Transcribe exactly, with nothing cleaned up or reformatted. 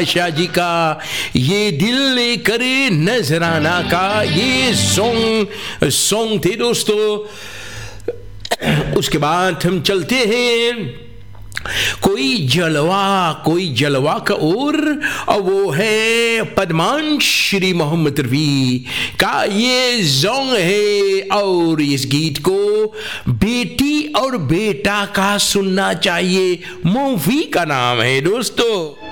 शाह जी का ये दिल लेकर नजराना का ये सॉन्ग सॉन्ग थे दोस्तों। उसके बाद हम चलते हैं कोई जलवा कोई जलवा का और वो है पदमान श्री मोहम्मद रफी का ये सॉन्ग है। और इस गीत को बेटी और बेटा का सुनना चाहिए। मूवी का नाम है दोस्तों।